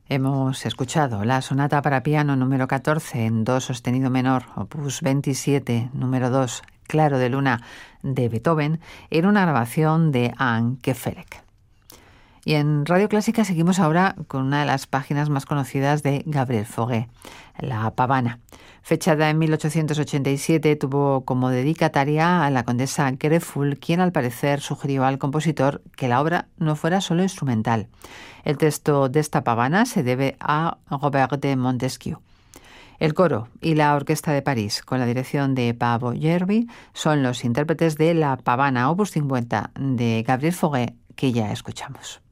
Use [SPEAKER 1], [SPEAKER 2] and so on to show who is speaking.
[SPEAKER 1] Hemos escuchado la sonata para piano número 14 en do sostenido menor, opus 27, número 2, Claro de Luna, de Beethoven, en una grabación de Anne Kefelec. Y en Radio Clásica seguimos ahora con una de las páginas más conocidas de Gabriel Fauré, La Pavana. Fechada en 1887, tuvo como dedicataria a la condesa Grefful, quien al parecer sugirió al compositor que la obra no fuera solo instrumental. El texto de esta pavana se debe a Robert de Montesquieu. El coro y la Orquesta de París, con la dirección de Paavo Järvi, son los intérpretes de La Pavana, opus 50, de Gabriel Fauré, que ya escuchamos.